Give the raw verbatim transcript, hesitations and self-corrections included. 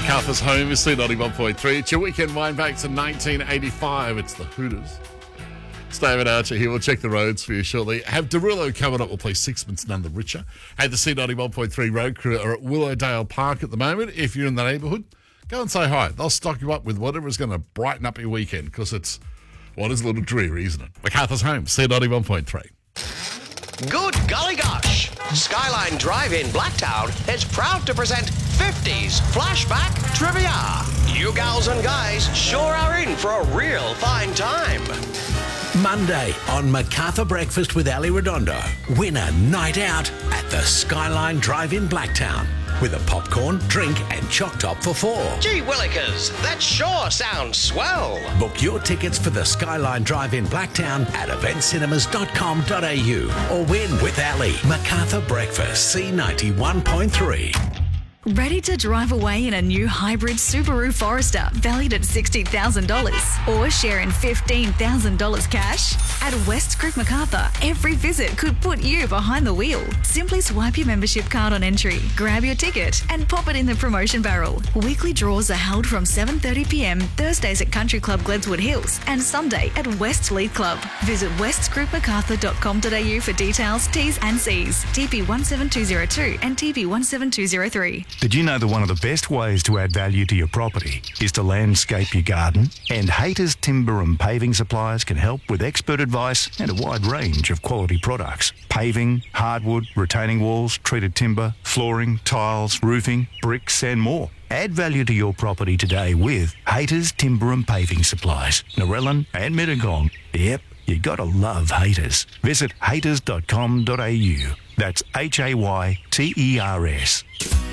MacArthur's Home is C ninety-one point three. It's your weekend wind back to nineteen eighty-five. It's the Hooters. It's David Archer here. We'll check the roads for you shortly. Have Derulo coming up. We'll play Sixpence None the Richer. Hey, the C ninety-one point three road crew are at Willowdale Park at the moment. If you're in the neighbourhood, go and say hi. They'll stock you up with whatever is going to brighten up your weekend, because it's, well, it's a little dreary, isn't it? MacArthur's Home, C ninety-one point three. Good golly gosh! Skyline Drive-In Blacktown is proud to present fifties Flashback Trivia. You gals and guys sure are in for a real fine time. Monday on MacArthur Breakfast with Ali Redondo. Win a night out at the Skyline Drive-In Blacktown with a popcorn, drink and choc top for four. Gee willikers, that sure sounds swell. Book your tickets for the Skyline Drive-In Blacktown at event cinemas dot com dot a u or win with Ali. MacArthur Breakfast, C ninety-one point three. Ready to drive away in a new hybrid Subaru Forester valued at sixty thousand dollars or share in fifteen thousand dollars cash? At West Creek MacArthur, every visit could put you behind the wheel. Simply swipe your membership card on entry, grab your ticket and pop it in the promotion barrel. Weekly draws are held from seven thirty p m Thursdays at Country Club Gledswood Hills and Sunday at West Leith Club. Visit west creek macarthur dot com dot a u for details, T's and C's. T P one seven two zero two and T P one seven two zero three. Did you know that one of the best ways to add value to your property is to landscape your garden? And Haters Timber and Paving Supplies can help with expert advice and a wide range of quality products. Paving, hardwood, retaining walls, treated timber, flooring, tiles, roofing, bricks and more. Add value to your property today with Haters Timber and Paving Supplies, Narellan and Mittagong. Yep, you gotta love Haters. Visit haters dot com dot a u. That's H A Y T E R S.